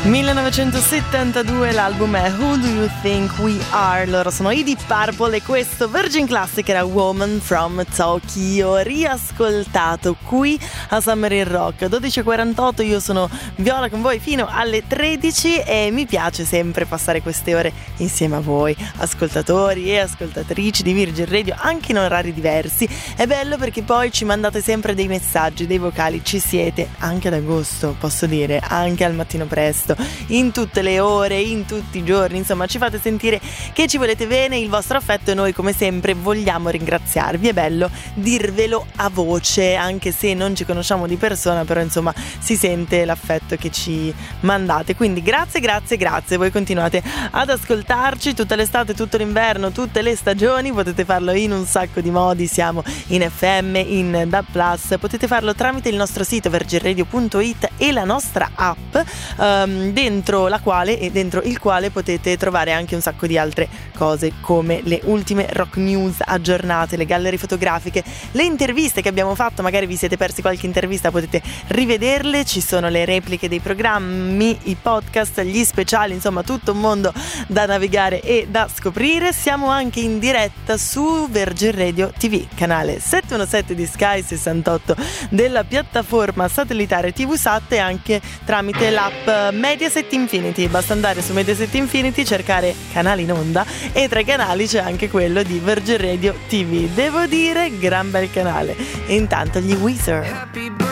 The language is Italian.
1972, l'album è Who Do You Think We Are? Loro sono i Deep Purple e questo Virgin Classic era Woman from Tokyo, riascoltato qui a Summer in Rock. 12:48, io sono Viola con voi fino alle 13 e mi piace sempre passare queste ore insieme a voi, ascoltatori e ascoltatrici di Virgin Radio, anche in orari diversi. È bello perché poi ci mandate sempre dei messaggi, dei vocali, ci siete anche ad agosto, posso dire, anche al mattino presto, in tutte le ore, in tutti i giorni, insomma ci fate sentire che ci volete bene, il vostro affetto, e noi come sempre vogliamo ringraziarvi. È bello dirvelo a voce, anche se non ci conosciamo di persona, però insomma si sente l'affetto che ci mandate, quindi grazie. Voi continuate ad ascoltarci tutta l'estate, tutto l'inverno, tutte le stagioni, potete farlo in un sacco di modi, siamo in FM, in DAB+, potete farlo tramite il nostro sito virginradio.it e la nostra app, dentro il quale potete trovare anche un sacco di altre cose, come le ultime rock news aggiornate, le gallerie fotografiche, le interviste che abbiamo fatto. Magari vi siete persi qualche intervista, potete rivederle, ci sono le repliche dei programmi, i podcast, gli speciali, insomma tutto un mondo da navigare e da scoprire. Siamo anche in diretta su Virgin Radio TV, canale 717 di Sky 68 della piattaforma satellitare TVSAT, e anche tramite l'app Mediaset Infinity. Basta andare su Mediaset Infinity, cercare canali in onda, e tra i canali c'è anche quello di Virgin Radio TV. Devo dire, gran bel canale. E intanto gli Weezer.